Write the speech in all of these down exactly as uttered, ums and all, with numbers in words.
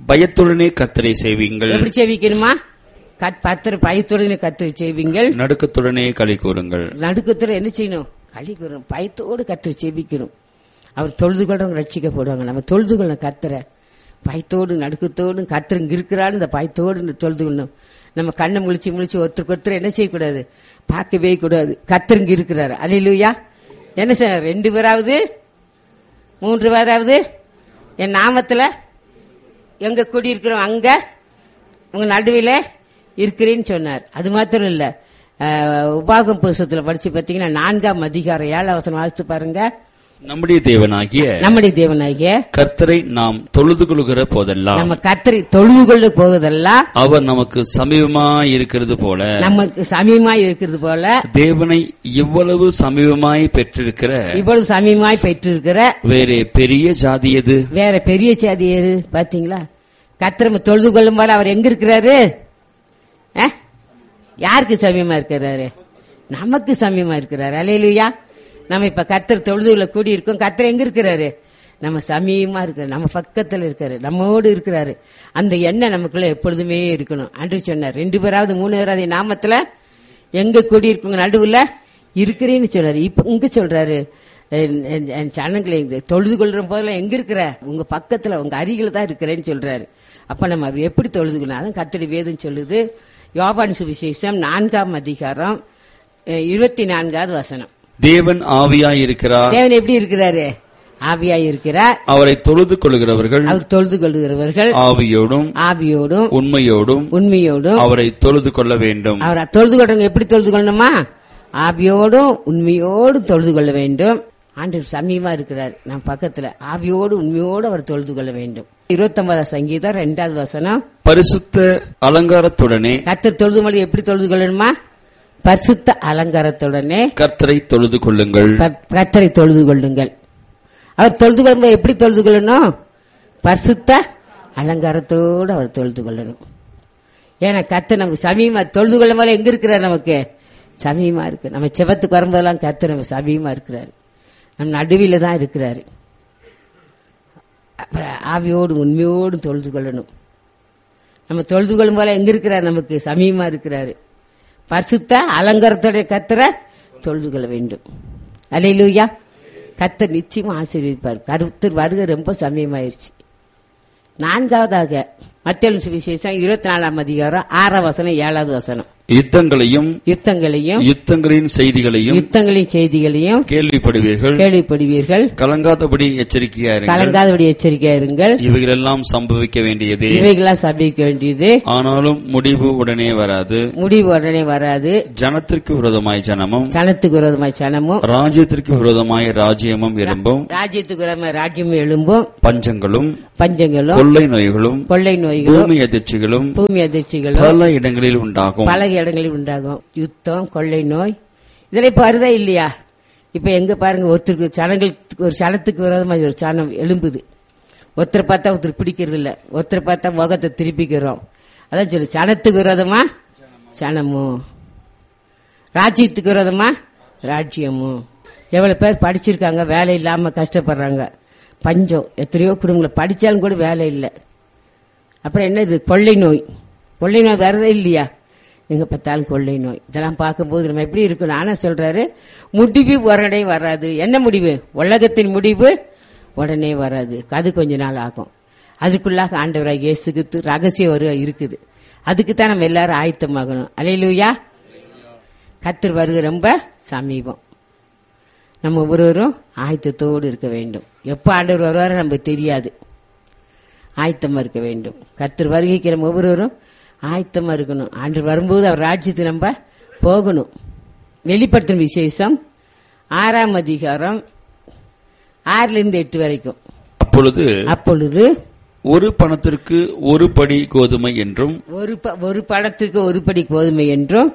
பயத்துடனே கர்த்தரை சேவியுங்கள். எப்படி சேவிக்கணுமா? பத்திர பயத்துடனே கர்த்தரை சேவியுங்கள். நடுக்கத்துடனே களி கூறுங்கள். நடுக்கத்துடன் என்ன செய்யணும்? களி கூறணும். பயத்தோடு கர்த்தரை சேவிக்கணும். அவர் தொழுதுகொள்றவங்க ரட்சிக்கப்படுவாங்க. நம்ம தொழுதுகொள்ளணும் கர்த்தரை பயத்தோடு நடுக்கத்தோடு. கர்த்தர் இங்க இருக்கிறான்னு இந்த பயத்தோடு தொழுதுகொள்ளணும். நம்ம கண்ணை முழிச்சு முழிச்சு ஒருத்தருக்கு ஒருத்தர் என்ன செய்யக்கூடாது? பார்க்கவே கூடாது. கர்த்தர் இங்க இருக்கிறாரு. அல்லேலூயா. என்ன சார், ரெண்டு பேராவது மூன்று பேராவது என் நாமத்துல எங்க கூடி இருக்கிறோம் அங்க உங்க நடுவில இருக்கிறேன்னு சொன்னார். அது மாத்திரம் இல்ல, உபாகம் புஸ்தகத்துல படிச்சு பாத்தீங்கன்னா நான்காம் அதிகாரம் ஏழாம் வசனம் வாசித்து பாருங்க. நம்முடைய தேவனாகிய நம்முடைய தேவனாகிய கர்த்தரை நாம் தொழுது கொள்கிற போதெல்லாம், நம்ம கர்த்தரை தொழுது கொள்ள போவதெல்லாம் அவர் நமக்கு சமீபமாய் இருக்கிறது போல, நமக்கு சமீபமாய் இருக்கிறது போல தேவனை இவ்வளவு சமீபமாய் பெற்றிருக்கிற இவ்வளவு சமீபமாய் பெற்றிருக்கிற வேற பெரிய ஜாதி எது? வேற பெரிய ஜாதி எது? பாத்தீங்களா? கர்த்தரை தொழுது கொள்ளும் போல அவர் எங்க இருக்கிறாரு? யாருக்கு சமீபமா இருக்கிறாரு? நமக்கு சமீபமா இருக்கிறாரு. அல்லேலூயா. நம்ம இப்ப கர்த்தர் தொழுதுல கூடி இருக்கோம். கர்த்தர் எங்க இருக்கிறாரு? நம்ம சமீபமா இருக்கிறாரு, நம்ம பக்கத்துல இருக்காரு, நம்மோடு இருக்கிறாரு. அந்த எண்ணம் நமக்குள்ள எப்பொழுதுமே இருக்கணும். அன்று சொன்னார், ரெண்டு பேராவது மூணு பேராவது நாமத்துல எங்க கூடி இருக்குங்க நடுவுல இருக்கிறேன்னு சொல்றாரு. இப்ப இங்க சொல்றாரு, சனங்களை தொழுது கொள்ற போதெல்லாம் எங்க இருக்கிற? உங்க பக்கத்துல உங்க அருகில தான் இருக்கிறேன்னு சொல்றாரு. அப்ப நம்ம எப்படி தொழுது கொள்ளணும்? அதான் கர்த்தருடைய வேதம் சொல்லுது. யோவான் சுவிசேஷம் நான்காம் அதிகாரம் இருபத்தி நான்காவது வசனம். தேவன் ஆவியாய் இருக்கிறார். தேவன் எப்படி இருக்கிறாரு? ஆவியாய் இருக்கிறார். அவரை தொழுது கொள்கிறவர்கள் அவர் தொழுது கொள்கிறவர்கள் ஆவியோடும் ஆவியோடும் உண்மையோடும் உண்மையோடும் அவரை தொழுது கொள்ள வேண்டும். அவரை தொழுது கொள்றவங்க எப்படி தொழுது கொள்ளணுமா? ஆவியோடும் உண்மையோடும் தொழுது கொள்ள வேண்டும். ஆண்டவர் சமீபமா இருக்கிறார் நம்ம பக்கத்துல. ஆவியோடு உண்மையோடு அவர் தொழுது கொள்ள வேண்டும். இருபத்தி ஒன்பதாம் சங்கீதம் இரண்டாவது வசனம். பரிசுத்த அலங்காரத்துடனே கர்த்தர் தொழுது மொழி எப்படி தொழுது கொள்ளணுமா? பரிசுத்த அலங்காரத்துடனே கர்த்தரை தொழுது கொள்ளுங்கள். கர்த்தரை தொழுது கொள்ளுங்கள். அவர் தொழுது கொள்ளும்போது எப்படி தொழுது கொள்ளணும்? பரிசுத்த அலங்காரத்தோடு அவர் தொழுது கொள்ளணும். ஏன்னா கர்த்தர் நமக்கு சமீபமா தொழுது கொள்ளும் போது எங்க இருக்கிறார்? நமக்கு சமீபமா இருக்கு. நம்ம செபத்துக்கு வரும்போதெல்லாம் கர்த்தர் நம்ம சமீபமா இருக்கிறாரு, நம்ம நடுவில தான் இருக்கிறாரு. ஆவியோடு உண்மையோடு தொழுது கொள்ளணும். நம்ம தொழுது கொள்ளும் போல எங்க இருக்கிறார்? நமக்கு சமீபமா இருக்கிறாரு. பரிசுத்த அலங்காரத்தோட கர்த்தரை தொழுது கொள்ள வேண்டும். அல்லேலூயா. கர்த்தர் நிச்சயமா ஆசீர்வதிப்பார். கர்த்தர் வருகை ரொம்ப சமயமாயிருச்சு. நான்காவதாக மத்தேயு சுவிசேஷம் இருபத்தி நாலாம் அதிகாரம் ஆறாம் வசனம் ஏழாவது வசனம். யுத்தங்களையும் யுத்தங்களையும் யுத்தங்களின் செய்திகளையும் யுத்தங்களின் செய்திகளையும் கேள்விப்படுவீர்கள் கேள்விப்படுவீர்கள் கலங்காதபடி எச்சரிக்கையா இருங்கள். கலங்காதபடி எச்சரிக்கையா இருங்கள். இவைகளெல்லாம் சம்பவிக்க வேண்டியது இவைகளெல்லாம் சம்பவிக்க வேண்டியது. ஆனாலும் முடிவு உடனே வராது. முடிவு உடனே வராது. ஜனத்திற்கு விரோதமாய் ஜனமும் ஜனத்துக்கு விரோதமாய் ஜனமும் ராஜ்யத்திற்கு விரோதமாய் ராஜ்யமும் எழும்பும். ராஜ்யத்துக்கு விரோதமாய் ராஜ்யமும் எழும்பும். பஞ்சங்களும் பஞ்சங்களும் கொள்ளை நோய்களும் கொள்ளை நோய்களும் பூமி அதிர்ச்சிகளும் பூமி அதிர்ச்சிகளும் பல இடங்களில் உண்டாகும். பல இடங்களில் உண்டாகும். யுத்தம், கொள்ளை நோய் இதெல்லாம் இப்ப வருதா இல்லையா? இப்ப எங்க பாருங்க, ஒருத்தருக்கு சனங்களுக்கு ஒரு சனத்துக்கு விரோதமாக ஒரு சனம் எழும்புது. ஒருத்தரை பார்த்தா ஒருத்தர் பிடிக்கிறது இல்ல, ஒருத்தரை பார்த்தா முகத்தை திருப்பிக்கிறோம். அதான் சொல்லு, சனத்துக்கு விரோதமா சனமும் ராஜ்யத்துக்கு விரோதமா ராஜ்யமும். எவ்வளவு பேர் படிச்சிருக்காங்க, வேலை இல்லாம கஷ்டப்படுறாங்க. பஞ்சம், எத்தனையோ குடும்பங்களை படிச்சாலும் கூட வேலை இல்லை. அப்புறம் என்ன இது? கொள்ளை நோய். கொள்ளை நோய் வரதே இல்லையா? எங்க பார்த்தாலும் கொள்ளை நோய். இதெல்லாம் பார்க்கும்போது நம்ம எப்படி இருக்கணும்? ஆனா சொல்றாரு, முடிவு உடனே வராது. என்ன முடிவு? உலகத்தின் முடிவு உடனே வராது, அது கொஞ்ச நாள் ஆகும். அதுக்குள்ளாக ஆண்டவராக இயேசு கிறிஸ்து ரகசிய வருகை இருக்குது. அதுக்குத்தான் நம்ம எல்லாரும் ஆயத்தமாகணும். அல்லேலூயா. கர்த்தர் வருகை ரொம்ப சமீபம். நம்ம ஒவ்வொருவரும் ஆயத்தத்தோடு இருக்க வேண்டும். எப்ப ஆண்டவர் வருவாரோ நமக்கு தெரியாது. ஆயத்தமா இருக்க வேண்டும். கர்த்தர் வருகைக்கு நம்ம ஒவ்வொருவரும் ஆயத்தமா இருக்கணும். ஆண்டவர் வரும்போது அவர் ராஜ்யத்தை நம்ம போகணும். வெளிப்படுத்தும் விசேஷம் ஆறாம் அதிகாரம் ஆறுல இருந்து எட்டு வரைக்கும். அப்பொழுது அப்பொழுது ஒரு பணத்திற்கு ஒரு படி கோதுமை என்றும் ஒரு ஒரு பணத்திற்கு ஒரு படி கோதுமை என்றும்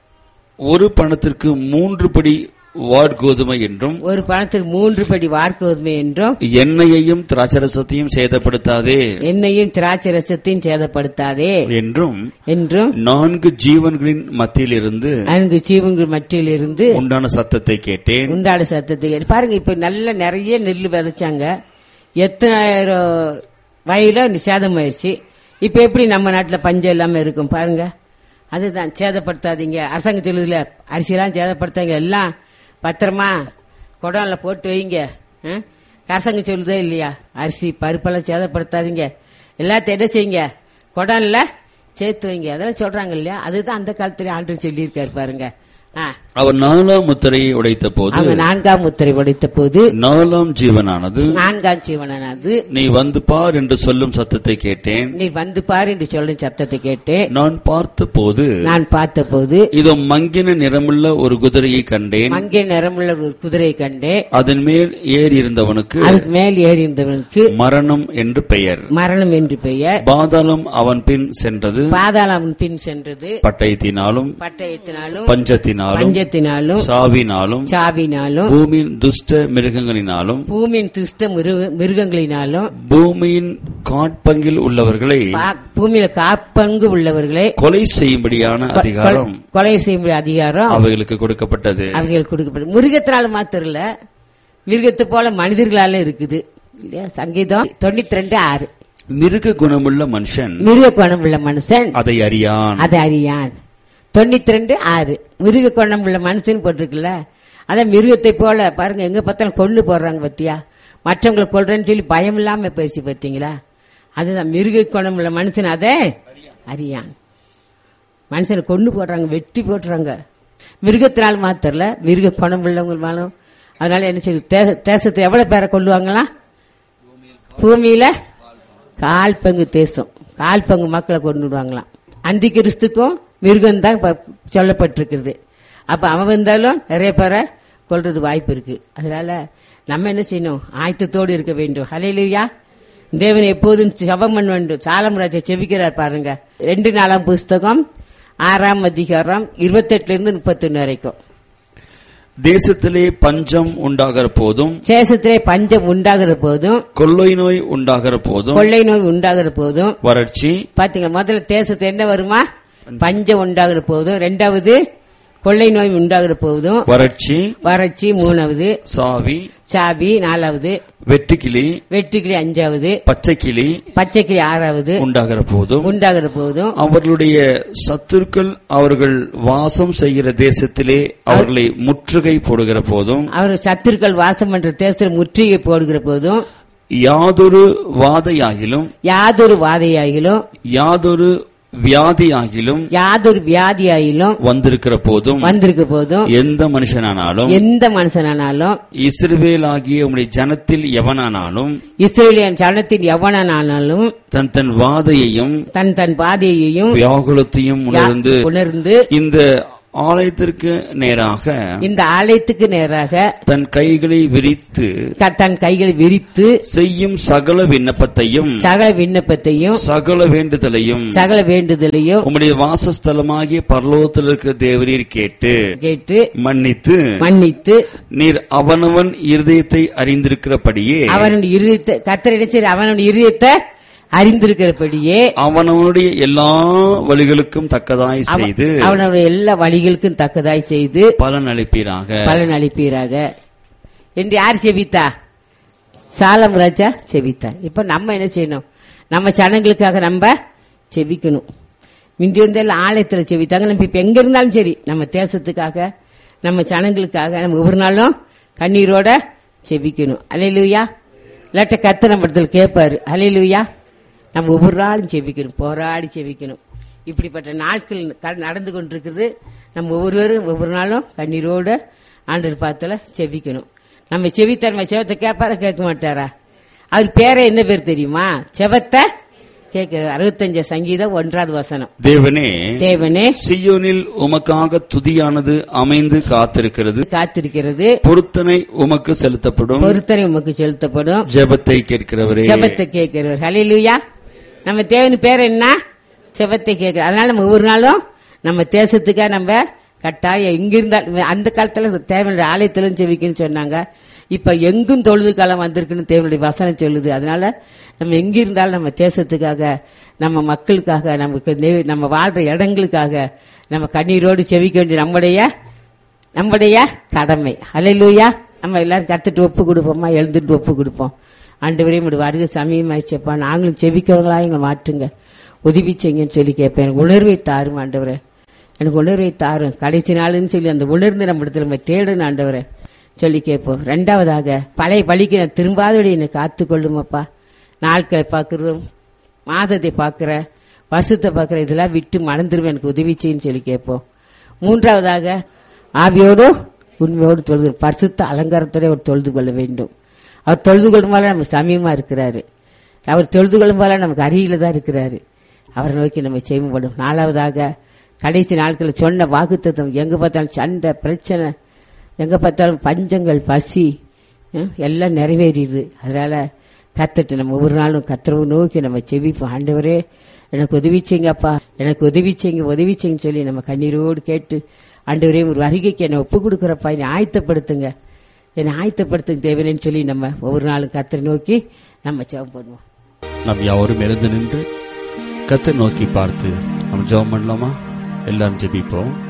ஒரு பணத்திற்கு மூன்று படி வார்கோதுமை என்றும் ஒரு பணத்திற்கு மூன்று படி வார்கோதுமை என்றும் எண்ணெயையும் திராட்சரசத்தையும் சேதப்படுத்தாதே எண்ணெயும் திராட்சரசத்தையும் சேதப்படுத்தாதே என்றும் என்றும் நான்கு ஜீவன்களின் மத்தியிலிருந்து நான்கு ஜீவன்கள் மத்தியிலிருந்து உண்டான சத்தத்தை கேட்டேன். உண்டான சத்தத்தை பாருங்க. இப்ப நல்ல நிறைய நெல் விதைச்சாங்க. எத்தனாயிரம் வயலும் சேதமாயிருச்சு. இப்ப எப்படி நம்ம நாட்டுல பஞ்சம் இல்லாம இருக்கும் பாருங்க. அதுதான் சேதப்படுத்தாதீங்க. அரசாங்கம் சொல்லுதுல அரிசியெல்லாம் சேதப்படுத்தாங்க, எல்லாம் பத்திரமா குடம்ல போட்டு வைங்க. அரசாங்கம் சொல்லுதே இல்லையா, அரிசி பருப்பெல்லாம் சேதப்படுத்தாதீங்க, எல்லாத்தையும் என்ன செய்யுங்க குடம்ல சேர்த்து வைங்க, அதெல்லாம் சொல்றாங்க இல்லையா. அதுதான் அந்த காலத்துல ஆண்டு சொல்லியிருக்காரு பாருங்க. அவர் நாலாம் முத்திரையை உடைத்த போது நான்காம் முத்திரை உடைத்த போது நாலாம் ஜீவனானது நான்காம் ஜீவனானது நீ வந்து பார் என்று சொல்லும் சத்தத்தை கேட்டேன். நீ வந்து பார் என்று சொல்லும் சத்தத்தை கேட்டேன். நான் பார்த்த போது நான் பார்த்த போது இதோ மங்கின நிறமுள்ள ஒரு குதிரையை கண்டேன். மங்கின நிறமுள்ள ஒரு குதிரையை கண்டேன். அதன் மேல் ஏறி இருந்தவனுக்கு அதுக்கு மேல் ஏறி இருந்தவனுக்கு மரணம் என்று பெயர். மரணம் என்று பெயர். பாதாளம் அவன் பின் சென்றது. பாதாளம் அவன் பின் சென்றது. பட்டயத்தினாலும் பட்டயத்தினாலும் பஞ்சத்தினாலும் பஞ்சத்தினாலும் சாவினாலும் சாவினாலும் பூமியின் துஷ்ட மிருகங்களினாலும் பூமியின் துஷ்ட மிருகங்களினாலும் பூமியின் காட்பங்கில் உள்ளவர்களை பூமியில காப்பங்கு உள்ளவர்களை கொலை செய்யும்படியான அதிகாரம் கொலை செய்யும்படி அதிகாரம் அவைகளுக்கு கொடுக்கப்பட்டது. அவைகளுக்கு கொடுக்கப்பட்டது. மிருகத்தினால மாத்திரம் இல்ல, மிருகத்தை போல மனிதர்களால இருக்குது இல்லையா. சங்கீதம் தொண்ணூத்தி ரெண்டு ஆறு மிருக குணமுள்ள மனுஷன் மிருக குணமுள்ள மனுஷன் அதை அறியான் அதை அறியான். தொண்ணூத்தி ரெண்டு ஆறு மிருக குணம் உள்ள மனுஷன் போட்டிருக்குல்ல. அதான் மிருகத்தை போல பாருங்க, எங்க பார்த்தாலும் கொண்டு போடுறாங்க பத்தியா, மற்றவங்களை கொள்றேன்னு சொல்லி பயம் இல்லாம பேசி பார்த்தீங்களா. அதுதான் மிருக குணம் உள்ள மனுஷன் அதை அறியான். மனுஷனை கொண்டு போடுறாங்க, வெட்டி போட்டுறாங்க. மிருகத்தினால் மாத்திரல, மிருக குணம் உள்ளவங்களும். அதனால என்ன செய்யுது, தேசத்தை எவ்வளவு பேரை கொள்ளுவாங்களாம், பூமியில கால் பங்கு தேசம் கால் பங்கு மக்களை கொண்டு விடுவாங்களாம். அந்தி கிறிஸ்துக்கும் மிருகம் தான் சொல்லப்பட்டிருக்கிறது. அப்ப அவன் வந்தாலும் நிறைய பேரை கொல்றது வாய்ப்பு இருக்கு. அதனால நம்ம என்ன செய்யணும், ஆயத்தத்தோடு இருக்க வேண்டும். ஹல்லேலூயா. தேவன் எப்போதும் ஜெபம் பண்ண வேண்டும். சாலமராஜா செபிக்கிறார் பாருங்க. ரெண்டு நாலாம் புஸ்தகம் ஆறாம் அதிகாரம் இருபத்தி எட்டுல இருந்து முப்பத்தி ஒன்னு வரைக்கும். தேசத்திலே பஞ்சம் உண்டாகிற போதும் தேசத்திலே பஞ்சம் உண்டாகிற போதும் கொள்ளை நோய் உண்டாகிற போதும் கொள்ளை நோய் உண்டாகிற போதும் வறட்சி. பாத்தீங்க, முதல்ல தேசத்துல என்ன வருமா, பஞ்சம் உண்டாகிற போதும். ரெண்டாவது கொள்ளை நோய் உண்டாகிற போதும் வறட்சி. வறட்சி மூணாவது. சாவி சாவி நாலாவது. வெட்டுக்கிளி வெட்டுக்கிளி அஞ்சாவது. பச்சைக்கிளி பச்சைக்கிளி ஆறாவது உண்டாகிற போதும் உண்டாகிற போதும் அவர்களுடைய சத்துருக்கள் அவர்கள் வாசம் செய்கிற தேசத்திலே அவர்களை முற்றுகை போடுகிற போதும் அவர் சத்துருக்கள் வாசம் பண்ற தேசத்தில் முற்றுகை போடுகிற போதும் யாதொரு வாதையாகிலும் யாதொரு வாதையாகிலும் யாதொரு வியாதியாகிலும் யாதொரு வியாதியாகிலும் வந்திருக்கிற போதும் வந்திருக்க போதும் எந்த மனுஷனானாலும் எந்த மனுஷனானாலும் இஸ்ரவேலாகிய உம்முடைய ஜனத்தில் எவனானாலும் இஸ்ரவேலின் ஜனத்தில் எவனானாலும் தன் தன் வாதையையும் தன் தன் பாதையையும் வியாகுலத்தையும் உணர்ந்து உணர்ந்து இந்த ஆலயத்திற்கு நேராக இந்த ஆலயத்துக்கு நேராக தன் கைகளை விரித்து தன் கைகளை விரித்து செய்யும் சகல விண்ணப்பத்தையும் சகல விண்ணப்பத்தையும் சகல வேண்டுதலையும் சகல வேண்டுதலையும் உம்முடைய வாசஸ்தலமாகிய பரலோகத்தில் இருக்கிற தேவரீர் கேட்டு கேட்டு மன்னித்து மன்னித்து நீர் அவனவன் இருதயத்தை அறிந்திருக்கிறபடியே அவனுடைய இருதயத்தை கர்த்தர் அவனுடைய இருதயத்தை அறிந்திருக்கிறபடியே அவனவனுடைய எல்லா வழிகளுக்கும் தக்கதாய் செய்து அவனுடைய எல்லா வழிகளுக்கும் தக்கதாய் செய்து பலன் அளிப்பீராக பலன் அளிப்பீராக என்று யார் செபித்தா? சாலம் ராஜா செபித்தார். இப்ப நம்ம என்ன செய்யணும், நம்ம ஜனங்களுக்காக நம்ம செபிக்கணும். முந்தி வந்து எல்லாம் ஆலயத்துல செபித்தாங்க. நம்ம இப்ப எங்க இருந்தாலும் சரி, நம்ம தேசத்துக்காக நம்ம ஜனங்களுக்காக நம்ம ஒவ்வொரு நாளும் கண்ணீரோட செபிக்கணும். அல்லேலூயா. இல்லாட்ட கர்த்தர் நம்ம இடத்துல கேட்பாரு. அல்லேலூயா. நம்ம ஒவ்வொரு நாளும் செபிக்கணும், போராடி செபிக்கணும். இப்படிப்பட்ட நாட்கள் நடந்து கொண்டிருக்கிறது. நம்ம ஒவ்வொருவரும் ஒவ்வொரு நாளும் கண்ணீரோட ஆண்டவர் பாத்துல செபிக்கணும். நம்ம செபித்தார், நம்ம செவத்தை கேட்பாரா கேட்க மாட்டாரா? அவர் பேரை என்ன பேர் தெரியுமா? செவத்தை கேட்கிறார். அறுபத்தஞ்சு சங்கீதம் ஒன்றாவது வசனம். தேவனே தேவனே சீயோனில் உமக்காக துதியானது அமைந்து காத்திருக்கிறது காத்திருக்கிறது பொருத்தனை உமக்கு செலுத்தப்படும் பொருத்தனை உமக்கு செலுத்தப்படும் ஜெபத்தை கேட்கிறவரே ஜெபத்தை கேட்கிறவர். ஹல்லேலூயா. நம்ம தேவன் பேர் என்ன? செபத்தை கேட்கிற. அதனால நம்ம ஒவ்வொரு நாளும் நம்ம தேசத்துக்காக நம்ம கட்டாயம் எங்க இருந்தாலும், அந்த காலத்துல தேவனுடைய ஆலயத்திலும் செவிக்கணும்னு சொன்னாங்க. இப்ப எங்கும் தொழுது காலம் வந்திருக்குன்னு தேவனுடைய வசனம் சொல்லுது. அதனால நம்ம எங்க இருந்தாலும் நம்ம தேசத்துக்காக, நம்ம மக்களுக்காக, நமக்கு நம்ம வாழ்ற இடங்களுக்காக நம்ம கண்ணீரோடு செவிக்க வேண்டிய நம்முடைய நம்முடைய கடமை. அல்லேலூயா. நம்ம எல்லாரும் கத்துட்டு ஒப்பு கொடுப்போமா? எழுந்துட்டு ஒப்பு கொடுப்போம். ஆண்டவரே உடைய வருகை சமயமாயிச்சப்பா, நாங்களும் செபிக்கிறவங்களா எங்களை மாற்றுங்க, உதவி செய்யுங்கன்னு சொல்லி கேட்பேன். எனக்கு உணர்வை தாரும் ஆண்டவரே, எனக்கு உணர்வை தாரும். கடைசி நாளுன்னு சொல்லி அந்த உணர்ந்து நம்ம இடத்துல நம்ம தேடணும் ஆண்டவரே சொல்லி கேட்போம். ரெண்டாவதாக பழைய பழிக்கு நான் திரும்பாதபடி என்னை காத்து கொள்ளுமப்பா. நாட்களை பார்க்கறதும் மாதத்தை பார்க்கிற வருஷத்தை பார்க்கிற இதெல்லாம் விட்டு மறந்துடுவேன், எனக்கு உதவி செய்யுன்னு சொல்லி கேட்போம். மூன்றாவதாக ஆவியோடும் உண்மையோடு தொழுது பரிசுத்த அலங்காரத்தோட அவர் தொழுது கொள்ள வேண்டும். அவர் தொழுது கொள்ளும் போல நம்ம சமயமா இருக்கிறாரு, அவர் தொழுது கொள்ளும் போல நமக்கு அருகில தான் இருக்கிறாரு. அவரை நோக்கி நம்ம செய்யப்படும். நாலாவதாக கடைசி நாட்களில் சொன்ன வாக்குத்தத்தம், எங்க பார்த்தாலும் சண்டை பிரச்சனை, எங்க பார்த்தாலும் பஞ்சங்கள் பசி எல்லாம் நிறைவேறிடுது. அதனால கத்துட்டு நம்ம ஒவ்வொரு நாளும் கத்தரவு நோக்கி நம்ம செவிப்போம். ஆண்டவரே எனக்கு உதவி செய்யுங்கப்பா, எனக்கு உதவி செய்யுங்க, உதவி செய்யுங்க சொல்லி நம்ம கண்ணீரோடு கேட்டு, ஆண்டவரே ஒரு வருகைக்கு என்னை ஒப்பு கொடுக்குறப்பா, என்னை ஆயத்தப்படுத்துங்க, என்னை ஆயத்தப்படுத்துங்க தேவனேன்னு சொல்லி நம்ம ஒவ்வொரு நாளும் கத்தரை நோக்கி நம்ம ஜெபம் பண்ணுவோம். நாம் யாவரும் எழுந்து நின்று கத்தரை நோக்கி பார்த்து நம்ம ஜெபம் பண்ணலாமா? எல்லாரும் ஜெபிப்போம்.